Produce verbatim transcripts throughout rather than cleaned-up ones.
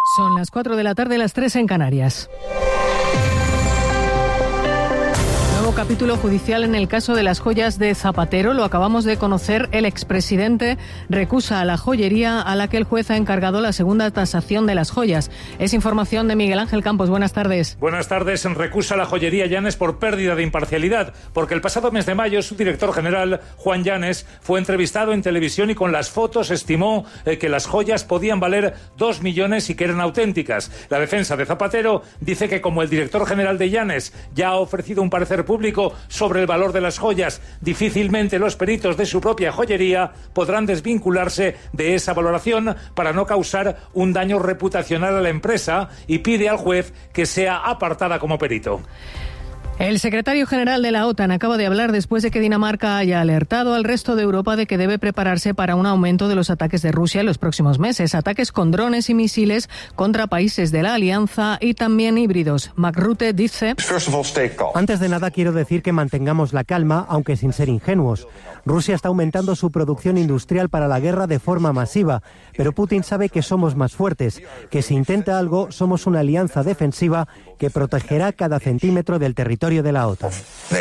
Son las cuatro de la tarde, las tres en Canarias. Nuevo capítulo judicial en el caso de las joyas de Zapatero. Lo acabamos de conocer. El expresidente recusa a la joyería a la que el juez ha encargado la segunda tasación de las joyas. Es información de Miguel Ángel Campos. Buenas tardes. Buenas tardes. Recusa a la joyería Llanes por pérdida de imparcialidad, porque el pasado mes de mayo su director general, Juan Llanes, fue entrevistado en televisión y con las fotos estimó eh, que las joyas podían valer dos millones y que eran auténticas. La defensa de Zapatero dice que como el director general de Llanes ya ha ofrecido un parecer público sobre el valor de las joyas, difícilmente los peritos de su propia joyería podrán desvincularse de esa valoración para no causar un daño reputacional a la empresa, y pide al juez que sea apartada como perito. El secretario general de la OTAN acaba de hablar después de que Dinamarca haya alertado al resto de Europa de que debe prepararse para un aumento de los ataques de Rusia en los próximos meses. Ataques con drones y misiles contra países de la alianza y también híbridos. Mark Rutte dice: Antes de nada quiero decir que mantengamos la calma, aunque sin ser ingenuos. Rusia está aumentando su producción industrial para la guerra de forma masiva, pero Putin sabe que somos más fuertes, que si intenta algo somos una alianza defensiva que protegerá cada centímetro del territorio de la OTAN.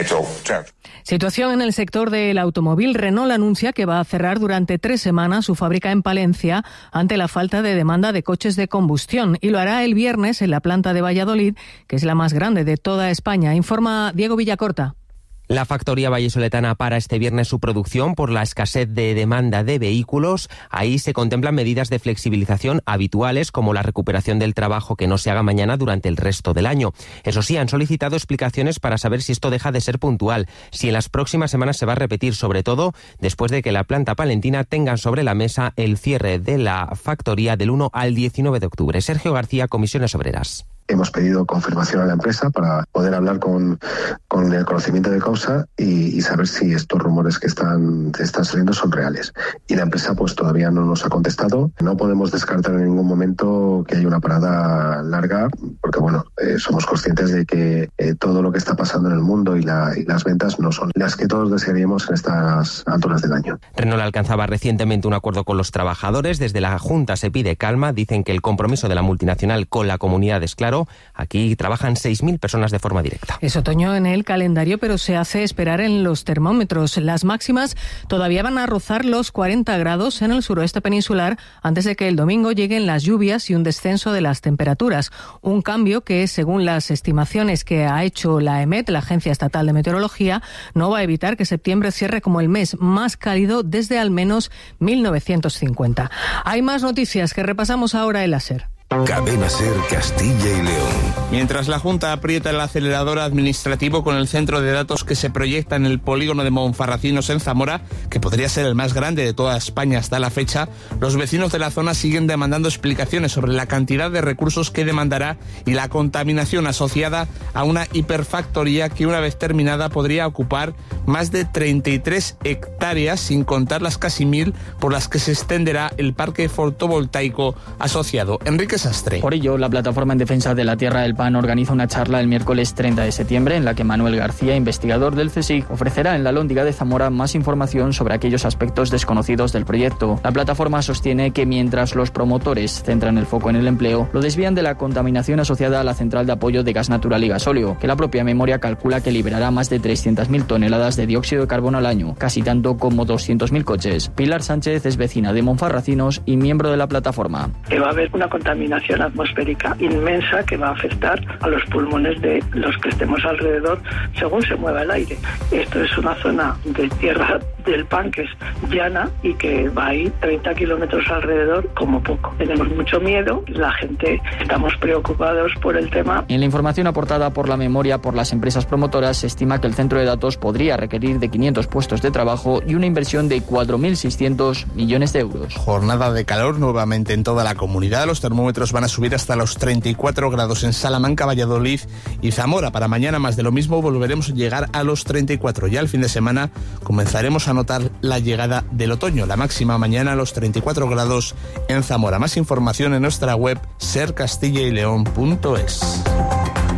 Situación en el sector del automóvil. Renault anuncia que va a cerrar durante tres semanas su fábrica en Palencia ante la falta de demanda de coches de combustión, y lo hará el viernes en la planta de Valladolid, que es la más grande de toda España. Informa Diego Villacorta. La factoría vallisoletana para este viernes su producción por la escasez de demanda de vehículos. Ahí se contemplan medidas de flexibilización habituales, como la recuperación del trabajo que no se haga mañana durante el resto del año. Eso sí, han solicitado explicaciones para saber si esto deja de ser puntual, si en las próximas semanas se va a repetir, sobre todo después de que la planta palentina tenga sobre la mesa el cierre de la factoría del uno al diecinueve de octubre. Sergio García, Comisiones Obreras. Hemos pedido confirmación a la empresa para poder hablar con, con el conocimiento de causa y, y saber si estos rumores que están, están saliendo son reales. Y la empresa pues todavía no nos ha contestado. No podemos descartar en ningún momento que haya una parada larga, porque bueno, eh, somos conscientes de que eh, todo lo que está pasando en el mundo y, la, y las ventas no son las que todos desearíamos en estas alturas del año. Renault alcanzaba recientemente un acuerdo con los trabajadores. Desde la Junta se pide calma. Dicen que el compromiso de la multinacional con la comunidad es claro. Aquí trabajan seis mil personas de forma directa. Es otoño en el calendario, pero se hace esperar en los termómetros. Las máximas todavía van a rozar los cuarenta grados en el suroeste peninsular antes de que el domingo lleguen las lluvias y un descenso de las temperaturas. Un cambio que, según las estimaciones que ha hecho la EMET, la Agencia Estatal de Meteorología, no va a evitar que septiembre cierre como el mes más cálido desde al menos mil novecientos cincuenta. Hay más noticias que repasamos ahora en la SER. Cadena SER Castilla y León. Mientras la Junta aprieta el acelerador administrativo con el centro de datos que se proyecta en el polígono de Monfarracinos en Zamora, que podría ser el más grande de toda España hasta la fecha, los vecinos de la zona siguen demandando explicaciones sobre la cantidad de recursos que demandará y la contaminación asociada a una hiperfactoría que, una vez terminada, podría ocupar más de treinta y tres hectáreas, sin contar las casi mil por las que se extenderá el parque fotovoltaico asociado. Enrique Sastre. Por ello, la Plataforma en Defensa de la Tierra del Pan organiza una charla el miércoles treinta de septiembre en la que Manuel García, investigador del CSIC, ofrecerá en la Alhóndiga de Zamora más información sobre aquellos aspectos desconocidos del proyecto. La plataforma sostiene que mientras los promotores centran el foco en el empleo, lo desvían de la contaminación asociada a la central de apoyo de gas natural y gasóleo, que la propia memoria calcula que liberará más de trescientas mil toneladas de dióxido de carbono al año, casi tanto como doscientos mil coches. Pilar Sánchez es vecina de Monfarracinos y miembro de la plataforma. Que va a haber una contaminación atmosférica inmensa que va a afectar a los pulmones de los que estemos alrededor según se mueva el aire. Esto es una zona de tierra del Pan que es llana y que va a ir treinta kilómetros alrededor como poco. Tenemos mucho miedo, la gente estamos preocupados por el tema. En la información aportada por la memoria por las empresas promotoras se estima que el centro de datos podría requerir de quinientos puestos de trabajo y una inversión de cuatro mil seiscientos millones de euros. Jornada de calor nuevamente en toda la comunidad. Los termómetros van a subir hasta los treinta y cuatro grados en Salamanca, Valladolid y Zamora. Para mañana más de lo mismo, volveremos a llegar a los treinta y cuatro. Ya el fin de semana comenzaremos a notar la llegada del otoño. La máxima mañana a los treinta y cuatro grados en Zamora. Más información en nuestra web ser castilla y león punto es.